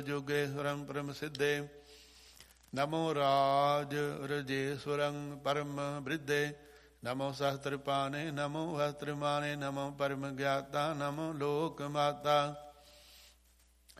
ਜੋਗੇਸ਼ਵਰੰ ਪਰਮ ਸਿੱਧੇ। ਨਮੋ ਰਾਜ ਰਜੇਸ਼ਵਰੰ ਪਰਮ ਬ੍ਰਿਧੇ। ਨਮੋ ਸਹਸਤ੍ਰਪਾਣੇ ਨਮੋ ਹਸਤ੍ਰਮਾਣੇ। ਨਮੋ ਪਰਮ ਗਿਆਤਾ ਨਮੋ ਲੋਕ ਮਾਤਾ।